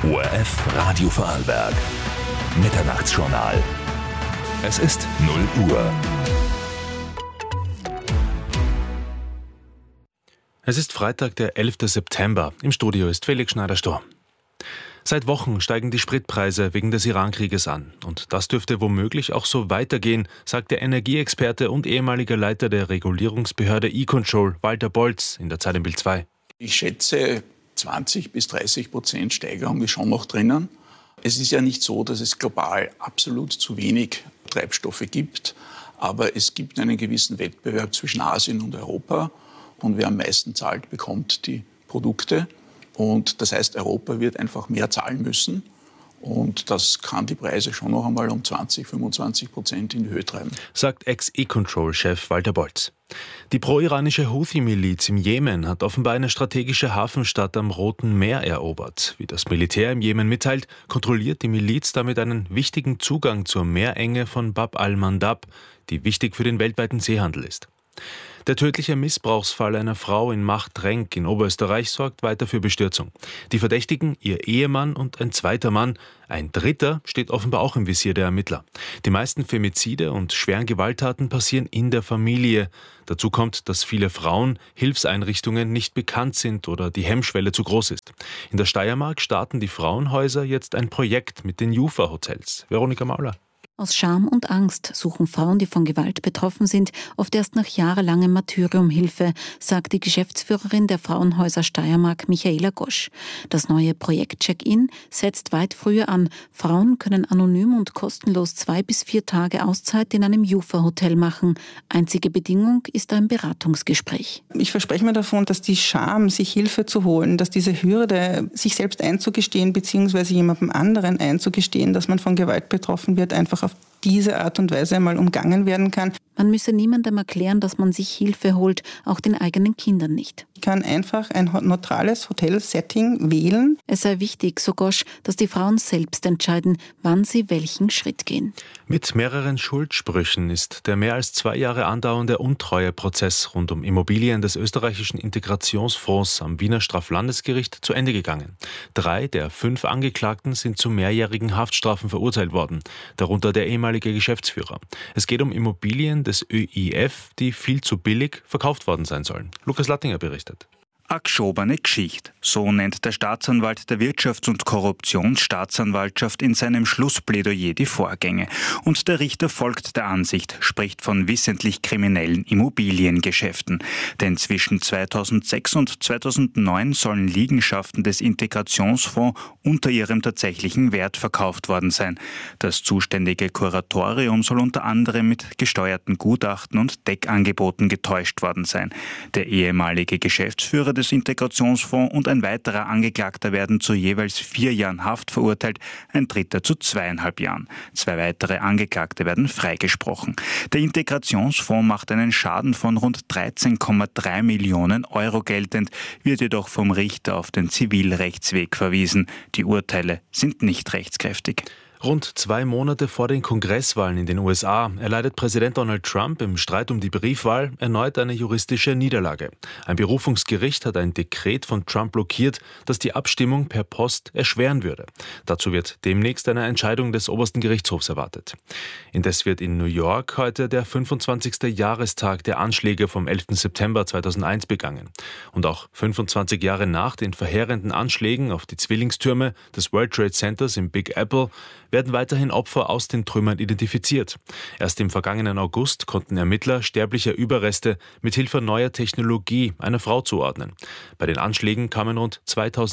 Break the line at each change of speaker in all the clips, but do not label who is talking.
ORF Radio Vorarlberg. Mitternachtsjournal. Es ist 0 Uhr.
Es ist Freitag, der 11. September. Im Studio ist Felix Schneider-Stor. Seit Wochen steigen die Spritpreise wegen des Iran-Krieges an. Und das dürfte womöglich auch so weitergehen, sagt der Energieexperte und ehemaliger Leiter der Regulierungsbehörde E-Control, Walter Bolz, in der Zeit im Bild 2.
Ich schätze, 20-30% Steigerung ist schon noch drinnen. Es ist ja nicht so, dass es global absolut zu wenig Treibstoffe gibt. Aber es gibt einen gewissen Wettbewerb zwischen Asien und Europa. Und wer am meisten zahlt, bekommt die Produkte. Und das heißt, Europa wird einfach mehr zahlen müssen. Und das kann die Preise schon noch einmal um 20-25% in die Höhe treiben.
Sagt Ex-E-Control-Chef Walter Bolz. Die pro-iranische Houthi-Miliz im Jemen hat offenbar eine strategische Hafenstadt am Roten Meer erobert. Wie das Militär im Jemen mitteilt, kontrolliert die Miliz damit einen wichtigen Zugang zur Meerenge von Bab al-Mandab, die wichtig für den weltweiten Seehandel ist. Der tödliche Missbrauchsfall einer Frau in Machtrenk in Oberösterreich sorgt weiter für Bestürzung. Die Verdächtigen, ihr Ehemann und ein zweiter Mann. Ein dritter steht offenbar auch im Visier der Ermittler. Die meisten Femizide und schweren Gewalttaten passieren in der Familie. Dazu kommt, dass viele Frauen Hilfseinrichtungen nicht bekannt sind oder die Hemmschwelle zu groß ist. In der Steiermark starten die Frauenhäuser jetzt ein Projekt mit den Jufa-Hotels. Veronika Mauler.
Aus Scham und Angst suchen Frauen, die von Gewalt betroffen sind, oft erst nach jahrelangem Martyrium Hilfe, sagt die Geschäftsführerin der Frauenhäuser Steiermark, Michaela Gosch. Das neue Projekt Check-In setzt weit früher an. Frauen können anonym und kostenlos 2 bis 4 Tage Auszeit in einem Jufa-Hotel machen. Einzige Bedingung ist ein Beratungsgespräch.
Ich verspreche mir davon, dass die Scham, sich Hilfe zu holen, dass diese Hürde, sich selbst einzugestehen bzw. jemandem anderen einzugestehen, dass man von Gewalt betroffen wird, einfach auf diese Art und Weise einmal umgangen werden kann.
Man müsse niemandem erklären, dass man sich Hilfe holt, auch den eigenen Kindern nicht.
Ich kann einfach ein neutrales Hotelsetting wählen.
Es sei wichtig, so Gosch, dass die Frauen selbst entscheiden, wann sie welchen Schritt gehen.
Mit mehreren Schuldsprüchen ist der mehr als 2 Jahre andauernde Untreueprozess rund um Immobilien des österreichischen Integrationsfonds am Wiener Straflandesgericht zu Ende gegangen. 3 der 5 Angeklagten sind zu mehrjährigen Haftstrafen verurteilt worden, darunter der ehemalige Geschäftsführer. Es geht um Immobilien des ÖIF, die viel zu billig verkauft worden sein sollen. Lukas Lattinger berichtet.
Eine geschobene Geschichte, so nennt der Staatsanwalt der Wirtschafts- und Korruptionsstaatsanwaltschaft in seinem Schlussplädoyer die Vorgänge. Und der Richter folgt der Ansicht, spricht von wissentlich kriminellen Immobiliengeschäften. Denn zwischen 2006 und 2009 sollen Liegenschaften des Integrationsfonds unter ihrem tatsächlichen Wert verkauft worden sein. Das zuständige Kuratorium soll unter anderem mit gesteuerten Gutachten und Deckangeboten getäuscht worden sein. Der ehemalige Geschäftsführer des Integrationsfonds und ein weiterer Angeklagter werden zu jeweils 4 Jahren Haft verurteilt, ein dritter zu 2,5 Jahren. 2 weitere Angeklagte werden freigesprochen. Der Integrationsfonds macht einen Schaden von rund 13,3 Millionen Euro geltend, wird jedoch vom Richter auf den Zivilrechtsweg verwiesen. Die Urteile sind nicht rechtskräftig.
Rund 2 Monate vor den Kongresswahlen in den USA erleidet Präsident Donald Trump im Streit um die Briefwahl erneut eine juristische Niederlage. Ein Berufungsgericht hat ein Dekret von Trump blockiert, das die Abstimmung per Post erschweren würde. Dazu wird demnächst eine Entscheidung des obersten Gerichtshofs erwartet. Indes wird in New York heute der 25. Jahrestag der Anschläge vom 11. September 2001 begangen. Und auch 25 Jahre nach den verheerenden Anschlägen auf die Zwillingstürme des World Trade Centers im Big Apple werden weiterhin Opfer aus den Trümmern identifiziert. Erst im vergangenen August konnten Ermittler sterbliche Überreste mit Hilfe neuer Technologie einer Frau zuordnen. Bei den Anschlägen kamen rund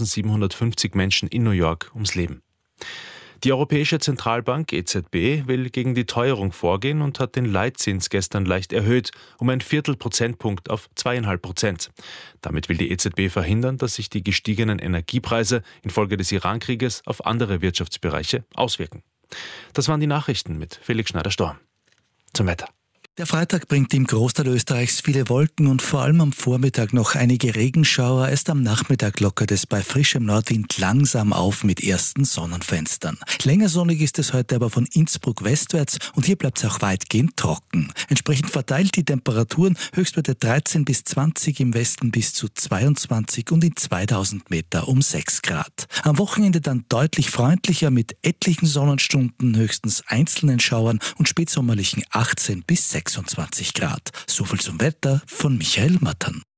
2750 Menschen in New York ums Leben. Die Europäische Zentralbank EZB will gegen die Teuerung vorgehen und hat den Leitzins gestern leicht erhöht, um ein Viertelprozentpunkt auf 2,5%. Damit will die EZB verhindern, dass sich die gestiegenen Energiepreise infolge des Iran-Krieges auf andere Wirtschaftsbereiche auswirken. Das waren die Nachrichten mit Felix Schneider-Stor. Zum Wetter.
Der Freitag bringt im Großteil Österreichs viele Wolken und vor allem am Vormittag noch einige Regenschauer. Erst am Nachmittag lockert es bei frischem Nordwind langsam auf mit ersten Sonnenfenstern. Länger sonnig ist es heute aber von Innsbruck westwärts und hier bleibt es auch weitgehend trocken. Entsprechend verteilt die Temperaturen Höchstwerte 13 bis 20, im Westen bis zu 22 und in 2000 Meter um 6 Grad. Am Wochenende dann deutlich freundlicher mit etlichen Sonnenstunden, höchstens einzelnen Schauern und spätsommerlichen 18 bis 26 Grad. So viel zum Wetter von Michael Mattern.